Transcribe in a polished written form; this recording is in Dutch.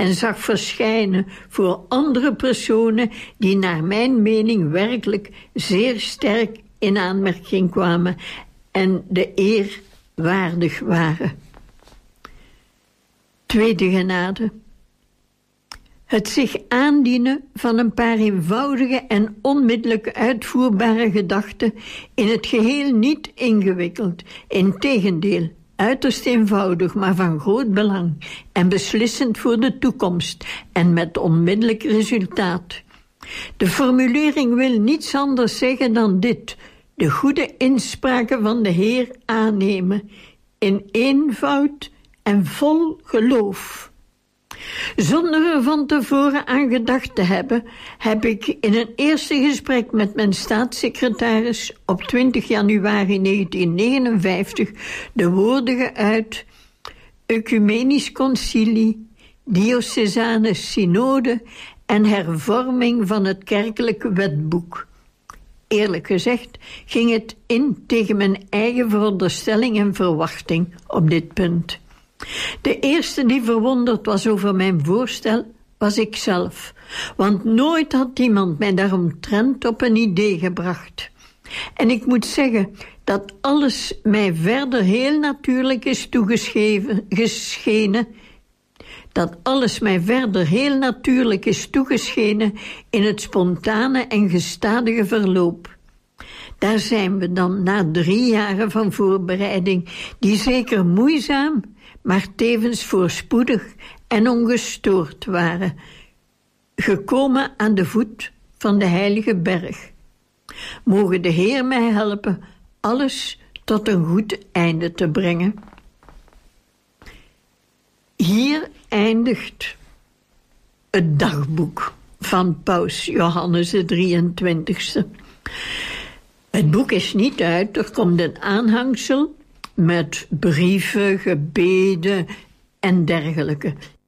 en zag verschijnen voor andere personen die naar mijn mening werkelijk zeer sterk in aanmerking kwamen en de eer waardig waren. Tweede genade. Het zich aandienen van een paar eenvoudige en onmiddellijk uitvoerbare gedachten, in het geheel niet ingewikkeld, integendeel, uiterst eenvoudig, maar van groot belang en beslissend voor de toekomst en met onmiddellijk resultaat. De formulering wil niets anders zeggen dan dit: de goede inspraken van de Heer aannemen, in eenvoud en vol geloof. Zonder er van tevoren aan gedacht te hebben, heb ik in een eerste gesprek met mijn staatssecretaris op 20 januari 1959 de woorden geuit: Ecumenisch concilie, diocesane synode en hervorming van het kerkelijke wetboek. Eerlijk gezegd ging het in tegen mijn eigen veronderstelling en verwachting op dit punt. De eerste die verwonderd was over mijn voorstel was ikzelf, want nooit had iemand mij daaromtrent op een idee gebracht. En ik moet zeggen dat alles mij verder heel natuurlijk is toegeschenen in het spontane en gestadige verloop. Daar zijn we dan na 3 jaren van voorbereiding, die zeker moeizaam, maar tevens voorspoedig en ongestoord waren, gekomen aan de voet van de heilige berg. Mogen de Heer mij helpen alles tot een goed einde te brengen. Hier eindigt het dagboek van Paus Johannes de 23e. Het boek is niet uit, er komt een aanhangsel met brieven, gebeden en dergelijke.